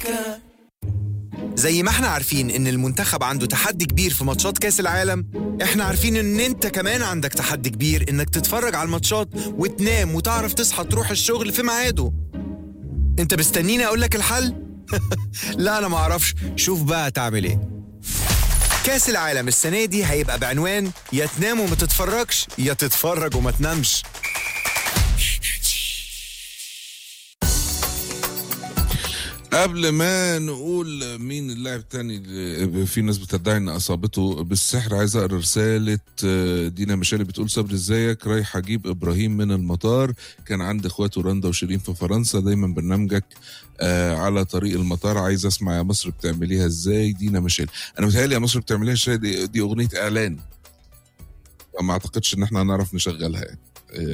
زي ما احنا عارفين ان المنتخب عنده تحدي كبير في ماتشات كاس العالم، احنا عارفين ان انت كمان عندك تحدي كبير انك تتفرج على الماتشات وتنام وتعرف تصحى تروح الشغل في ميعاده. انت مستنيني اقولك الحل؟ لا انا معرفش، شوف بقى تعمل ايه. كاس العالم السنة دي هيبقى بعنوان يا تنام وما تتفرجش يا تتفرج وما تنامش. قبل ما نقول مين اللاعب التاني اللي في ناس بتدعي ان اصابته بالسحر، عايز اقرا رساله دينا مشالي بتقول: صبري ازيك، رايح اجيب ابراهيم من المطار، كان عند اخواته رندا وشيرين في فرنسا، دايما برنامجك على طريق المطار، عايز اسمع يا مصر بتعمليها ازاي. دينا مشالي، انا متهيألي يا مصر بتعمليها ازاي دي اغنيه اعلان، ما اعتقدش ان احنا هنعرف نشغلها يعني.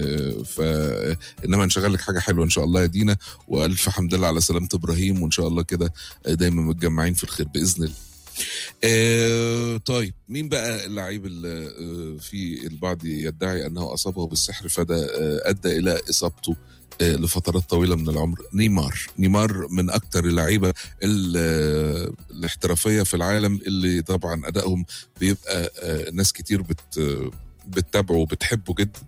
انما نشغل لك حاجه حلوه ان شاء الله يا دينا، والف حمد لله على سلامه ابراهيم، وان شاء الله كده دايما متجمعين في الخير باذن الله. طيب مين بقى اللعيب اللي في البعض يدعي انه اصابه بالسحر فده ادى الى اصابته لفترات طويله من العمر؟ نيمار من اكتر اللعيبه الاحترافيه في العالم، اللي طبعا ادائهم بيبقى ناس كتير بتتابعه وبتحبه جدا،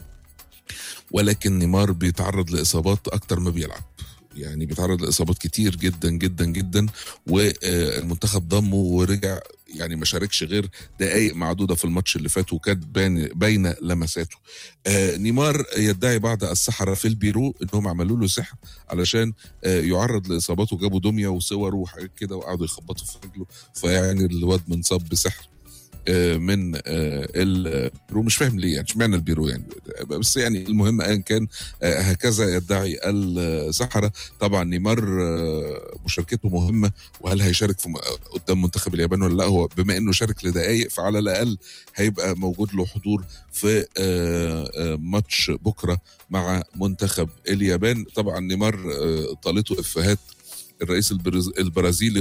ولكن نيمار بيتعرض لإصابات أكتر ما بيلعب، يعني بيتعرض لإصابات كتير جدا جدا جدا، والمنتخب ضمه ورجع، يعني ما شاركش غير دقائق معدودة في الماتش اللي فات، وكانت باينة لمساته. نيمار يدعي بعض السحرة في البيرو انهم عملوا له سحر علشان يعرض لإصاباته، جابوا دمية وصور وحاجات كده وقعدوا يخبطوا في رجله، فيعني الواد منصاب بسحر من البيرو، مش فاهم ليه يعني اشمعنى البيرو يعني، بس يعني المهم ان كان هكذا يدعي السحرة. طبعا نيمار مشاركته مهمة، وهل هيشارك في قدام منتخب اليابان ولا لا؟ هو بما انه شارك لدقائق فعلى الاقل هيبقى موجود له حضور في ماتش بكرة مع منتخب اليابان. طبعا نيمار طالته افهات الرئيس البرازيلي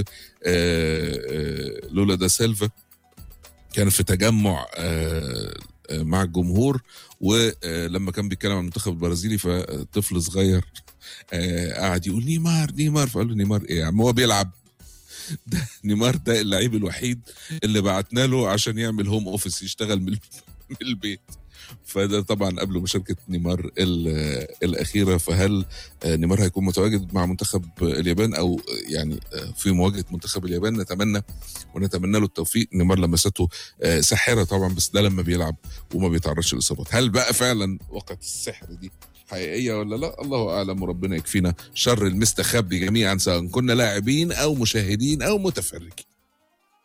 لولا دا سيلفا، كان في تجمع مع الجمهور، ولما كان بيتكلم عن المنتخب البرازيلي فطفل صغير قاعد يقول نيمار، فقال له نيمار ايه يا عم، هو بيلعب؟ ده نيمار ده اللعيب الوحيد اللي بعتنا له عشان يعمل هوم اوفيس، يشتغل من البيت. فده طبعا قبل مشاركة نيمار الأخيرة. فهل نيمار هيكون متواجد مع منتخب اليابان أو يعني في مواجهة منتخب اليابان؟ ونتمنى له التوفيق. نيمار لمسته ساحرة طبعا، بس ده لما بيلعب وما بيتعرضش للإصابات. هل بقى فعلا وقت السحر دي حقيقية ولا لا؟ الله أعلم، وربنا يكفينا شر المستخبي جميعا، سواء كنا لاعبين أو مشاهدين أو متفرجين.